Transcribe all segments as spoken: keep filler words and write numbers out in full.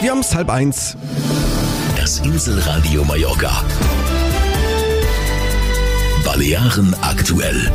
Wir haben es halb eins. Das Inselradio Mallorca. Balearen aktuell.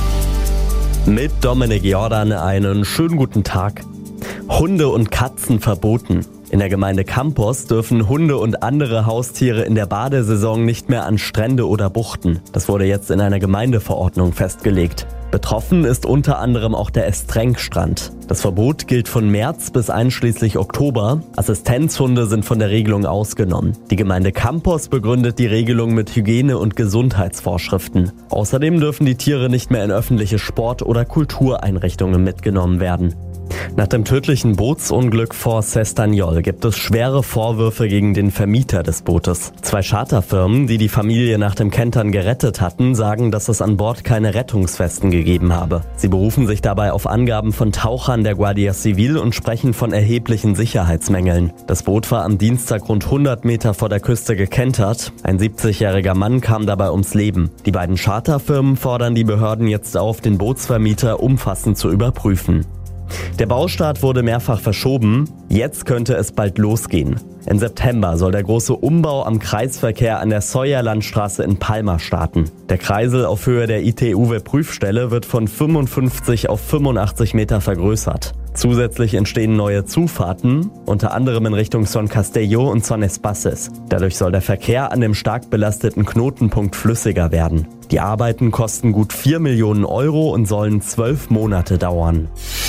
Mit Dominik Jordan einen schönen guten Tag. Hunde und Katzen verboten. In der Gemeinde Campos dürfen Hunde und andere Haustiere in der Badesaison nicht mehr an Strände oder Buchten. Das wurde jetzt in einer Gemeindeverordnung festgelegt. Betroffen ist unter anderem auch der Estrenk-Strand. Das Verbot gilt von März bis einschließlich Oktober. Assistenzhunde sind von der Regelung ausgenommen. Die Gemeinde Campos begründet die Regelung mit Hygiene- und Gesundheitsvorschriften. Außerdem dürfen die Tiere nicht mehr in öffentliche Sport- oder Kultureinrichtungen mitgenommen werden. Nach dem tödlichen Bootsunglück vor Cestanyol gibt es schwere Vorwürfe gegen den Vermieter des Bootes. Zwei Charterfirmen, die die Familie nach dem Kentern gerettet hatten, sagen, dass es an Bord keine Rettungswesten gegeben habe. Sie berufen sich dabei auf Angaben von Tauchern der Guardia Civil und sprechen von erheblichen Sicherheitsmängeln. Das Boot war am Dienstag rund hundert Meter vor der Küste gekentert. Ein siebzigjähriger Mann kam dabei ums Leben. Die beiden Charterfirmen fordern die Behörden jetzt auf, den Bootsvermieter umfassend zu überprüfen. Der Baustart wurde mehrfach verschoben. Jetzt könnte es bald losgehen. Im September soll der große Umbau am Kreisverkehr an der Säuerlandstraße in Palma starten. Der Kreisel auf Höhe der I T U W-Prüfstelle wird von fünfundfünfzig auf fünfundachtzig Meter vergrößert. Zusätzlich entstehen neue Zufahrten, unter anderem in Richtung Son Castelló und Son Espaces. Dadurch soll der Verkehr an dem stark belasteten Knotenpunkt flüssiger werden. Die Arbeiten kosten gut vier Millionen Euro und sollen zwölf Monate dauern.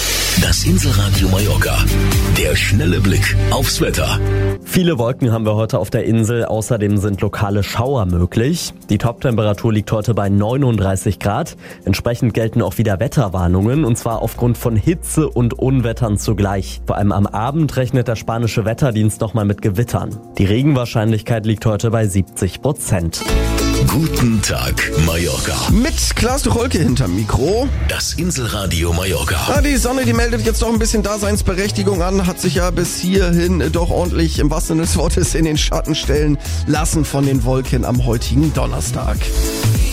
Das Inselradio Mallorca. Der schnelle Blick aufs Wetter. Viele Wolken haben wir heute auf der Insel. Außerdem sind lokale Schauer möglich. Die Toptemperatur liegt heute bei neununddreißig Grad. Entsprechend gelten auch wieder Wetterwarnungen, und zwar aufgrund von Hitze und Unwettern zugleich. Vor allem am Abend rechnet der spanische Wetterdienst nochmal mit Gewittern. Die Regenwahrscheinlichkeit liegt heute bei siebzig Prozent. Guten Tag, Mallorca. Mit Klaas Tucholke hinterm Mikro. Das Inselradio Mallorca. Ah, die Sonne, die meldet jetzt doch ein bisschen Daseinsberechtigung an, hat sich ja bis hierhin doch ordentlich im wahrsten Sinne des Wortes in den Schatten stellen lassen von den Wolken am heutigen Donnerstag.